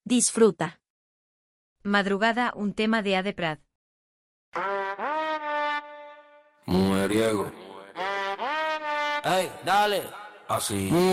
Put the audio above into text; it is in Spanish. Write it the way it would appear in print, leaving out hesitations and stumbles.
Disfruta. Madrugada, un tema de Ade Prat. Mujeriego. Ey, dale. Así.